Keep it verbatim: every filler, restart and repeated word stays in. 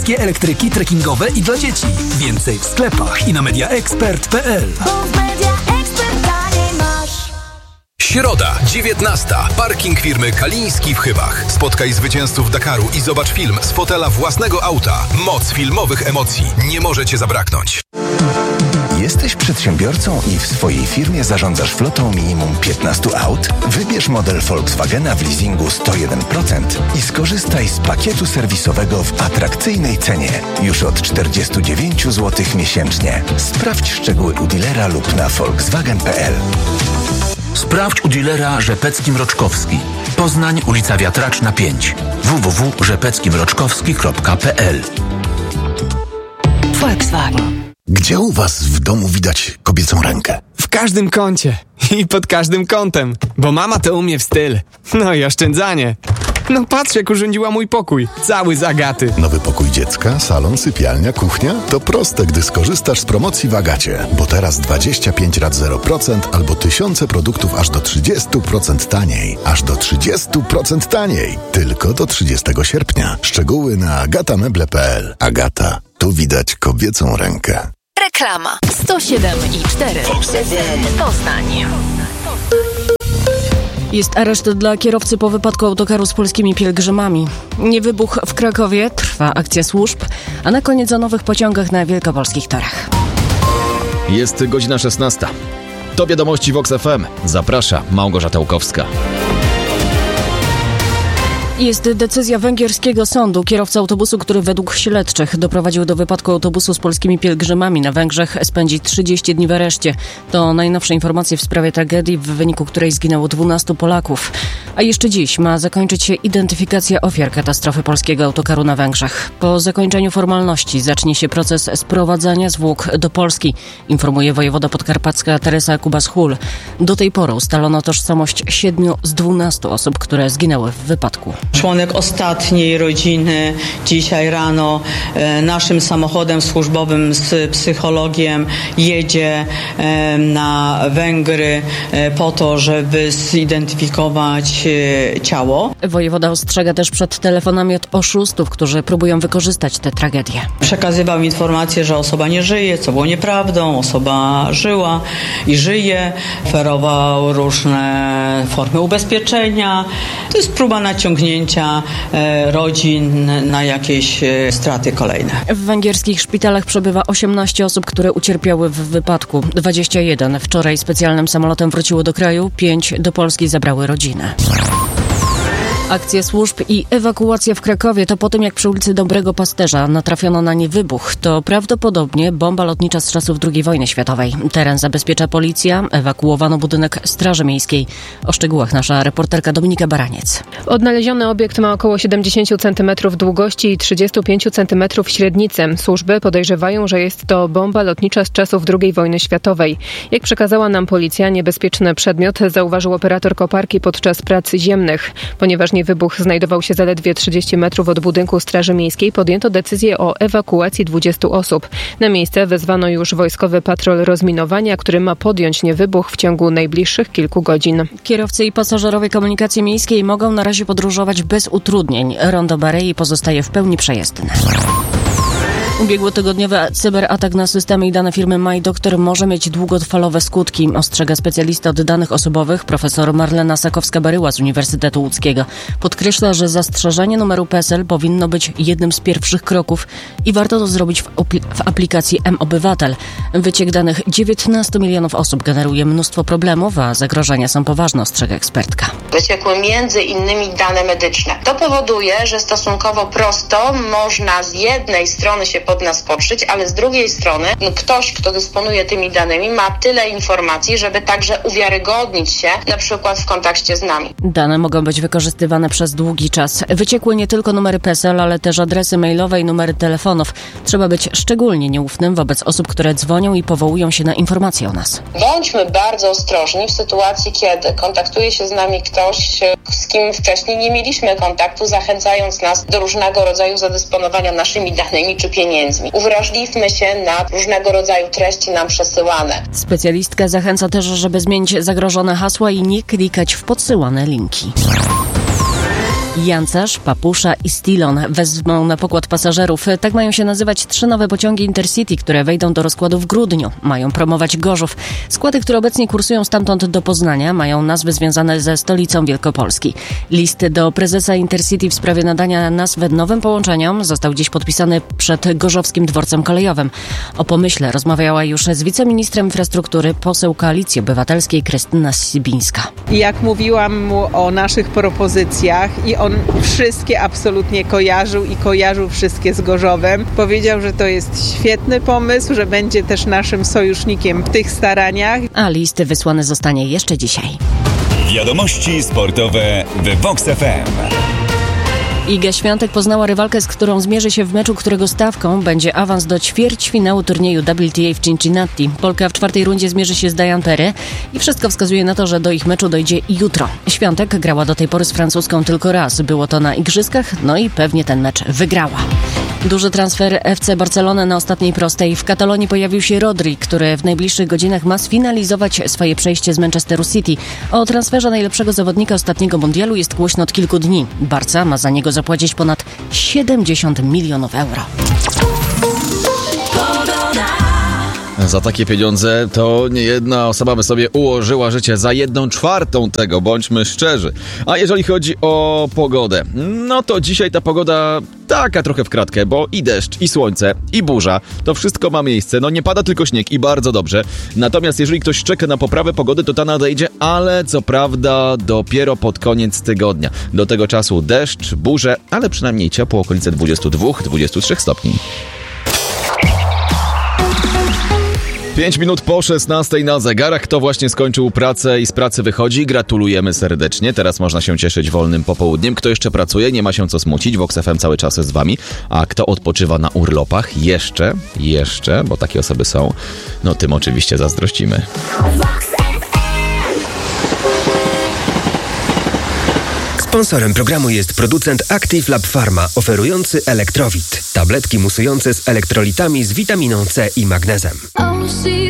Wszystkie elektryki trekkingowe i dla dzieci. Więcej w sklepach i na media expert kropka p l. Środa, dziewiętnasta. Parking firmy Kaliński w Chybach. Spotkaj zwycięzców Dakaru i zobacz film z fotela własnego auta. Moc filmowych emocji nie może cię zabraknąć. Jesteś przedsiębiorcą i w swojej firmie zarządzasz flotą minimum piętnaście aut? Wybierz model Volkswagena w leasingu sto jeden procent i skorzystaj z pakietu serwisowego w atrakcyjnej cenie. Już od czterdzieści dziewięć złotych miesięcznie. Sprawdź szczegóły u dealera lub na volkswagen kropka p l. Sprawdź u dealera Rzepecki-Mroczkowski. Poznań, ulica Wiatraczna pięć. w w w kropka rzepecki mroczkowski kropka p l. Volkswagen. Gdzie u was w domu widać kobiecą rękę? W każdym kącie i pod każdym kątem, bo mama to umie w styl. No i oszczędzanie. No patrz, jak urządziła mój pokój. Cały z Agaty. Nowy pokój dziecka, salon, sypialnia, kuchnia? To proste, gdy skorzystasz z promocji w Agacie. Bo teraz dwadzieścia pięć rat zero procent albo tysiące produktów aż do trzydzieści procent taniej. Aż do trzydzieści procent taniej. Tylko do trzydziestego sierpnia. Szczegóły na agatameble kropka p l. Agata. Tu widać kobiecą rękę. Reklama. sto siedem i cztery. Poznań. Jest areszt dla kierowcy po wypadku autokaru z polskimi pielgrzymami. Nie wybuch w Krakowie, trwa akcja służb, a na koniec o nowych pociągach na wielkopolskich torach. Jest godzina szesnasta. To wiadomości Vox F M. Zaprasza Małgorzata Łukowska. Jest decyzja węgierskiego sądu. Kierowca autobusu, który według śledczych doprowadził do wypadku autobusu z polskimi pielgrzymami na Węgrzech, spędzi trzydzieści dni w areszcie. To najnowsze informacje w sprawie tragedii, w wyniku której zginęło dwunastu Polaków. A jeszcze dziś ma zakończyć się identyfikacja ofiar katastrofy polskiego autokaru na Węgrzech. Po zakończeniu formalności zacznie się proces sprowadzania zwłok do Polski, informuje wojewoda podkarpacka Teresa Kubas-Hul. Do tej pory ustalono tożsamość siedmiu z dwunastu osób, które zginęły w wypadku. Członek ostatniej rodziny dzisiaj rano e, naszym samochodem służbowym z psychologiem jedzie e, na Węgry e, po to, żeby zidentyfikować e, ciało. Wojewoda ostrzega też przed telefonami od oszustów, którzy próbują wykorzystać tę tragedię. Przekazywał informację, że osoba nie żyje, co było nieprawdą. Osoba żyła i żyje. Oferował różne formy ubezpieczenia. To jest próba naciągnięcia rodzin na jakieś straty kolejne. W węgierskich szpitalach przebywa osiemnaście osób, które ucierpiały w wypadku. dwadzieścia jeden wczoraj specjalnym samolotem wróciło do kraju, pięć do Polski zabrały rodzinę. Akcja służb i ewakuacja w Krakowie to po tym, jak przy ulicy Dobrego Pasterza natrafiono na niewybuch. To prawdopodobnie bomba lotnicza z czasów drugiej wojny światowej. Teren zabezpiecza policja, ewakuowano budynek Straży Miejskiej. O szczegółach nasza reporterka Dominika Baraniec. Odnaleziony obiekt ma około siedemdziesiąt centymetrów długości i trzydzieści pięć centymetrów średnicy. Służby podejrzewają, że jest to bomba lotnicza z czasów drugiej wojny światowej. Jak przekazała nam policja, niebezpieczny przedmiot zauważył operator koparki podczas prac ziemnych. Ponieważ wybuch znajdował się zaledwie trzydzieści metrów od budynku Straży Miejskiej, podjęto decyzję o ewakuacji dwudziestu osób. Na miejsce wezwano już wojskowy patrol rozminowania, który ma podjąć niewybuch w ciągu najbliższych kilku godzin. Kierowcy i pasażerowie komunikacji miejskiej mogą na razie podróżować bez utrudnień. Rondo Barei pozostaje w pełni przejezdne. Ubiegłotygodniowy cyberatak na systemy i dane firmy MyDoctor może mieć długotrwalowe skutki, ostrzega specjalista od danych osobowych profesor Marlena Sakowska-Baryła z Uniwersytetu Łódzkiego. Podkreśla, że zastrzeżenie numeru P E S E L powinno być jednym z pierwszych kroków i warto to zrobić w, opli- w aplikacji M-Obywatel. Wyciek danych dziewiętnastu milionów osób generuje mnóstwo problemów, a zagrożenia są poważne, ostrzega ekspertka. Wyciekły między innymi dane medyczne. To powoduje, że stosunkowo prosto można z jednej strony się pod nas podszyć, ale z drugiej strony no, ktoś, kto dysponuje tymi danymi, ma tyle informacji, żeby także uwiarygodnić się na przykład w kontakcie z nami. Dane mogą być wykorzystywane przez długi czas. Wyciekły nie tylko numery P E S E L, ale też adresy mailowe i numery telefonów. Trzeba być szczególnie nieufnym wobec osób, które dzwonią i powołują się na informacje o nas. Bądźmy bardzo ostrożni w sytuacji, kiedy kontaktuje się z nami ktoś, z kim wcześniej nie mieliśmy kontaktu, zachęcając nas do różnego rodzaju zadysponowania naszymi danymi czy pieniędzmi. Uwrażliwmy się na różnego rodzaju treści nam przesyłane. Specjalistka zachęca też, żeby zmienić zagrożone hasła i nie klikać w podsyłane linki. Jancarz, Papusza i Stilon wezmą na pokład pasażerów. Tak mają się nazywać trzy nowe pociągi Intercity, które wejdą do rozkładu w grudniu. Mają promować Gorzów. Składy, które obecnie kursują stamtąd do Poznania, mają nazwy związane ze stolicą Wielkopolski. List do prezesa Intercity w sprawie nadania nazw nowym połączeniom został dziś podpisany przed Gorzowskim Dworcem Kolejowym. O pomyśle rozmawiała już z wiceministrem infrastruktury poseł Koalicji Obywatelskiej Krystyna Sibińska. Jak mówiłam mu o naszych propozycjach i on wszystkie absolutnie kojarzył i kojarzył wszystkie z Gorzowem. Powiedział, że to jest świetny pomysł, że będzie też naszym sojusznikiem w tych staraniach. A list wysłany zostanie jeszcze dzisiaj. Wiadomości sportowe w Vox F M. Iga Świątek poznała rywalkę, z którą zmierzy się w meczu, którego stawką będzie awans do ćwierćfinału turnieju W T A w Cincinnati. Polka w czwartej rundzie zmierzy się z Diane Perry i wszystko wskazuje na to, że do ich meczu dojdzie jutro. Świątek grała do tej pory z francuską tylko raz. Było to na igrzyskach, no i pewnie ten mecz wygrała. Duży transfer F C Barcelony na ostatniej prostej. W Katalonii pojawił się Rodri, który w najbliższych godzinach ma sfinalizować swoje przejście z Manchesteru City. O transferze najlepszego zawodnika ostatniego mundialu jest głośno od kilku dni. Barca ma za niego zapłacić ponad siedemdziesiąt milionów euro. Za takie pieniądze to nie jedna osoba by sobie ułożyła życie za jedną czwartą tego, bądźmy szczerzy. A jeżeli chodzi o pogodę, no to dzisiaj ta pogoda taka trochę w kratkę, bo i deszcz, i słońce, i burza, to wszystko ma miejsce. No nie pada tylko śnieg i bardzo dobrze. Natomiast jeżeli ktoś czeka na poprawę pogody, to ta nadejdzie, ale co prawda dopiero pod koniec tygodnia. Do tego czasu deszcz, burze, ale przynajmniej ciepło, okolice dwadzieścia dwa do dwudziestu trzech stopni. Pięć minut po szesnastej na zegarach. Kto właśnie skończył pracę i z pracy wychodzi, gratulujemy serdecznie. Teraz można się cieszyć wolnym popołudniem. Kto jeszcze pracuje, nie ma się co smucić. Vox F M cały czas jest z wami. A kto odpoczywa na urlopach, jeszcze, jeszcze, bo takie osoby są, no tym oczywiście zazdrościmy. Sponsorem programu jest producent Active Lab Pharma, oferujący Elektrowit. Tabletki musujące z elektrolitami z witaminą C i magnezem.